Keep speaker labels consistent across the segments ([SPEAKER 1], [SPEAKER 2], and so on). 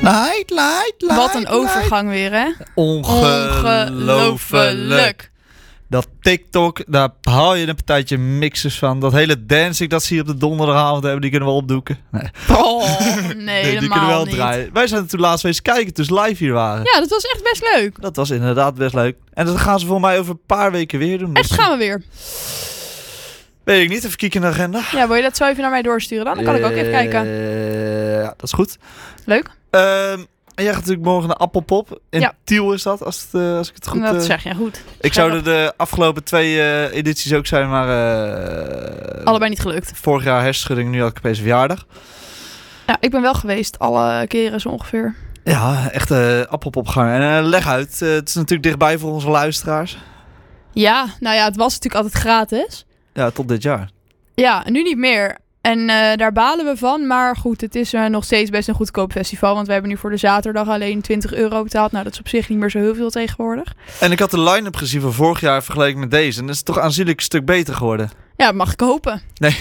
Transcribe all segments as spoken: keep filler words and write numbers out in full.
[SPEAKER 1] Light, light, light.
[SPEAKER 2] Wat een overgang weer, hè?
[SPEAKER 1] Ongelooflijk. Dat TikTok, daar haal je een partijtje mixers van. Dat hele dancing dat ze hier op de donderdagavond hebben, die kunnen we opdoeken. Nee,
[SPEAKER 2] Oh, nee,
[SPEAKER 1] nee die kunnen we wel
[SPEAKER 2] niet.
[SPEAKER 1] draaien. Wij zijn er toen laatst eens kijken, toen ze live hier waren.
[SPEAKER 2] Ja, dat was echt best leuk.
[SPEAKER 1] Dat was inderdaad best leuk. En dat gaan ze voor mij over een paar weken weer doen.
[SPEAKER 2] Echt, gaan we weer.
[SPEAKER 1] Weet ik niet, even kijken in de agenda.
[SPEAKER 2] Ja, wil je dat zo even naar mij doorsturen dan? Dan kan ik ook even kijken.
[SPEAKER 1] Uh, ja, dat is goed.
[SPEAKER 2] Leuk.
[SPEAKER 1] Uh, en jij gaat natuurlijk morgen naar Appelpop. In
[SPEAKER 2] ja.
[SPEAKER 1] Tiel is dat, als, het, uh, als ik het goed...
[SPEAKER 2] Dat
[SPEAKER 1] uh,
[SPEAKER 2] zeg je goed.
[SPEAKER 1] Ik zou er de afgelopen twee uh, edities ook zijn, maar... Uh,
[SPEAKER 2] Allebei niet gelukt.
[SPEAKER 1] Vorig jaar hersenschudding, nu had ik opeens een verjaardag.
[SPEAKER 2] Ja, ik ben wel geweest, alle keren zo ongeveer.
[SPEAKER 1] Ja, echt uh, Appelpopganger. En uh, leg uit, uh, het is natuurlijk dichtbij voor onze luisteraars.
[SPEAKER 2] Ja, nou ja, het was natuurlijk altijd gratis.
[SPEAKER 1] Ja, tot dit jaar.
[SPEAKER 2] Ja, nu niet meer. En uh, daar balen we van. Maar goed, het is uh, nog steeds best een goedkoop festival. Want we hebben nu voor de zaterdag alleen twintig euro betaald. Nou, dat is op zich niet meer zo heel veel tegenwoordig.
[SPEAKER 1] En ik had de line-up gezien van vorig jaar vergeleken met deze. En dat is toch aanzienlijk een stuk beter geworden.
[SPEAKER 2] Ja, mag ik hopen.
[SPEAKER 1] Nee.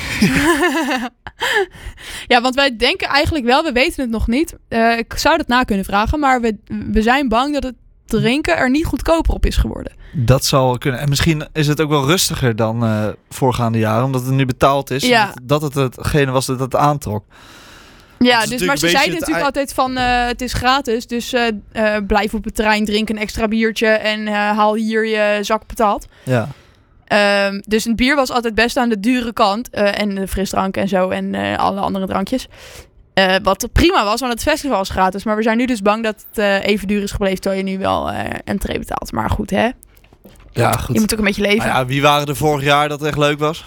[SPEAKER 2] Ja, want wij denken eigenlijk wel, we weten het nog niet. Uh, ik zou dat na kunnen vragen. Maar we, we zijn bang dat het drinken er niet goedkoper op is geworden.
[SPEAKER 1] Dat zal kunnen. En misschien is het ook wel rustiger dan uh, voorgaande jaren. Omdat het nu betaald is.
[SPEAKER 2] Ja.
[SPEAKER 1] Dat het hetgene was dat het aantrok.
[SPEAKER 2] Ja, dus, maar ze zeiden natuurlijk ei- altijd van uh, het is gratis. Dus uh, uh, blijf op het terrein, drink een extra biertje. En uh, haal hier je zak betaald.
[SPEAKER 1] Ja.
[SPEAKER 2] Um, dus een bier was altijd best aan de dure kant. Uh, en de frisdrank en zo. En uh, alle andere drankjes. Uh, wat prima was, want het festival was gratis. Maar we zijn nu dus bang dat het uh, even duur is gebleven. Terwijl je nu wel uh, entree betaalt. Maar goed, hè?
[SPEAKER 1] Ja, goed.
[SPEAKER 2] Je moet ook een beetje leven.
[SPEAKER 1] Nou ja, wie waren er vorig jaar dat het echt leuk was?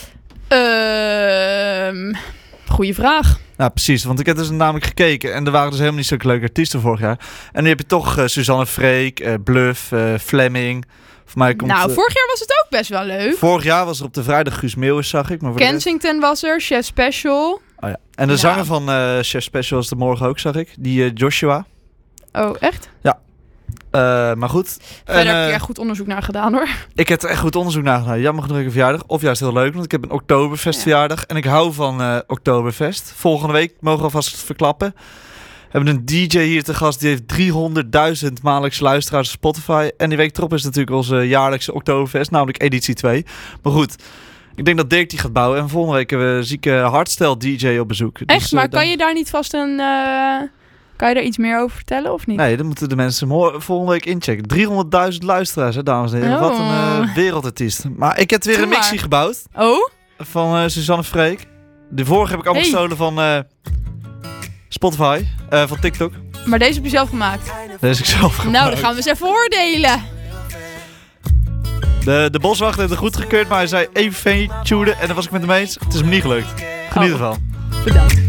[SPEAKER 2] Uh, goeie vraag.
[SPEAKER 1] Nou, precies. Want ik heb dus namelijk gekeken. En er waren dus helemaal niet zulke leuke artiesten vorig jaar. En nu heb je toch uh, Suzanne Freek, uh, Bluff, uh, Fleming. Voor mij komt,
[SPEAKER 2] nou,
[SPEAKER 1] uh,
[SPEAKER 2] vorig jaar was het ook best wel leuk.
[SPEAKER 1] Vorig jaar was er op de vrijdag Guus Meeuwis, zag ik. Maar voor
[SPEAKER 2] Kensington
[SPEAKER 1] rest...
[SPEAKER 2] was er, Chef Special.
[SPEAKER 1] Oh ja. En de
[SPEAKER 2] ja.
[SPEAKER 1] zanger van uh, Chef Special was er morgen ook, zag ik. Die uh, Joshua.
[SPEAKER 2] Oh, echt?
[SPEAKER 1] Ja. Uh, maar goed.
[SPEAKER 2] Verder
[SPEAKER 1] en, uh,
[SPEAKER 2] heb ik er echt goed onderzoek naar gedaan, hoor.
[SPEAKER 1] Ik heb er echt goed onderzoek naar gedaan. Jammer genoeg een verjaardag. Of juist heel leuk, want ik heb een Oktoberfest ja. verjaardag. En ik hou van uh, Oktoberfest. Volgende week mogen we alvast verklappen. We hebben een D J hier te gast. Die heeft driehonderdduizend maandelijkse luisteraars op Spotify. En die week erop is natuurlijk onze jaarlijkse Oktoberfest. Namelijk editie twee. Maar goed. Ik denk dat Dirk die gaat bouwen. En volgende week hebben we een zieke hardstyle D J op bezoek.
[SPEAKER 2] Echt?
[SPEAKER 1] Dus,
[SPEAKER 2] maar
[SPEAKER 1] uh, dan...
[SPEAKER 2] kan je daar niet vast een... Uh... Kan je daar iets meer over vertellen of niet?
[SPEAKER 1] Nee, dan moeten de mensen mo- volgende week inchecken. driehonderdduizend luisteraars, hè, dames en heren.
[SPEAKER 2] Oh.
[SPEAKER 1] Wat een uh, wereldartiest. Maar ik heb weer
[SPEAKER 2] Doe
[SPEAKER 1] een mixie
[SPEAKER 2] maar.
[SPEAKER 1] gebouwd.
[SPEAKER 2] Oh?
[SPEAKER 1] Van uh, Suzanne Freek. De vorige heb ik allemaal
[SPEAKER 2] hey.
[SPEAKER 1] gestolen van uh, Spotify. Uh, van TikTok.
[SPEAKER 2] Maar deze heb je zelf gemaakt?
[SPEAKER 1] Deze heb ik zelf gemaakt.
[SPEAKER 2] Nou, dan gaan we eens even oordelen.
[SPEAKER 1] De, de boswachter heeft het goed gekeurd, maar hij zei even tune en dan was ik met hem eens. Het is me niet gelukt. Geniet
[SPEAKER 2] oh.
[SPEAKER 1] ervan.
[SPEAKER 2] Bedankt.